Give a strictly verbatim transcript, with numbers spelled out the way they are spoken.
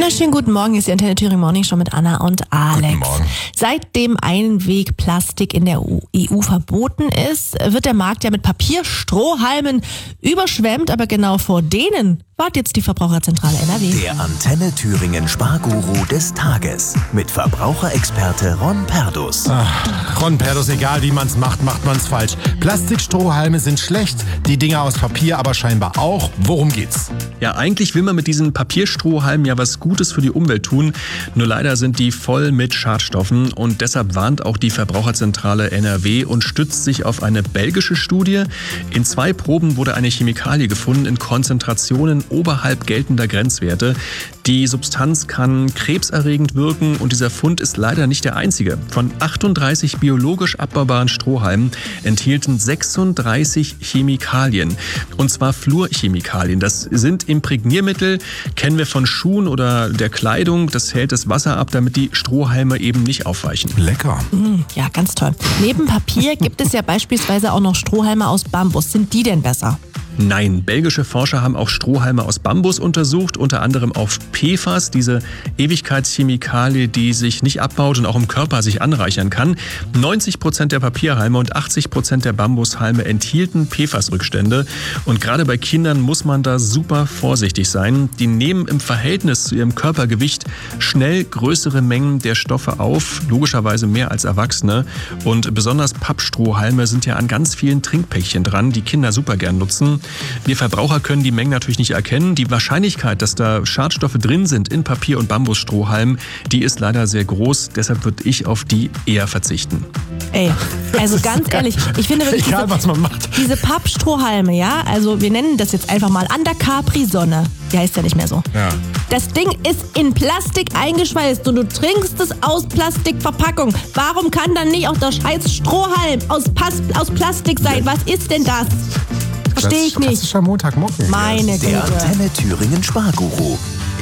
Wunderschönen guten Morgen, hier ist die Antenne Thüringen Morning Show mit Anna und Alex. Guten Morgen. Seitdem Einwegplastik in der E U verboten ist, wird der Markt ja mit Papierstrohhalmen überschwemmt, aber genau vor denen wartet jetzt die Verbraucherzentrale N R W. Der Antenne Thüringen Sparguru des Tages mit Verbraucherexperte Ron Perdus. Ach, Ron Perdus, egal wie man's macht, macht man's falsch. Plastikstrohhalme sind schlecht, die Dinger aus Papier aber scheinbar auch. Worum geht's? Ja, eigentlich will man mit diesen Papierstrohhalmen ja was Gutes für die Umwelt tun. Nur leider sind die voll mit Schadstoffen und deshalb warnt auch die Verbraucherzentrale N R W und stützt sich auf eine belgische Studie. In zwei Proben wurde eine Chemikalie gefunden in Konzentrationen oberhalb geltender Grenzwerte. Die Substanz kann krebserregend wirken und dieser Fund ist leider nicht der einzige. Von achtunddreißig biologisch abbaubaren Strohhalmen enthielten sechsunddreißig Chemikalien. Und zwar Fluorchemikalien. Das sind Imprägniermittel, kennen wir von Schuhen oder der Kleidung. Das hält das Wasser ab, damit die Strohhalme eben nicht aufweichen. Lecker. Mm, ja, ganz toll. Neben Papier gibt es ja beispielsweise auch noch Strohhalme aus Bambus. Sind die denn besser? Nein, belgische Forscher haben auch Strohhalme aus Bambus untersucht, unter anderem auf P F A S, diese Ewigkeitschemikalie, die sich nicht abbaut und auch im Körper sich anreichern kann. neunzig Prozent der Papierhalme und achtzig Prozent der Bambushalme enthielten P F A S-Rückstände. Und gerade bei Kindern muss man da super vorsichtig sein. Die nehmen im Verhältnis zu ihrem Körpergewicht schnell größere Mengen der Stoffe auf, logischerweise mehr als Erwachsene. Und besonders Pappstrohhalme sind ja an ganz vielen Trinkpäckchen dran, die Kinder super gern nutzen. Wir Verbraucher können die Mengen natürlich nicht erkennen. Die Wahrscheinlichkeit, dass da Schadstoffe drin sind in Papier- und Bambusstrohhalmen, die ist leider sehr groß. Deshalb würde ich auf die eher verzichten. Ey, also ganz ehrlich, ich finde wirklich Egal, diese, was man macht. diese Pappstrohhalme, ja, also wir nennen das jetzt einfach mal an der Capri-Sonne. Die heißt ja nicht mehr so. Ja. Das Ding ist in Plastik eingeschweißt und du trinkst es aus Plastikverpackung. Warum kann dann nicht auch der scheiß Strohhalm aus, Pas- aus Plastik sein? Was ist denn das? Verstehe ich nicht. Klassischer Montagmorgen. Meine Der Güte. Antenne Thüringen Sparguru.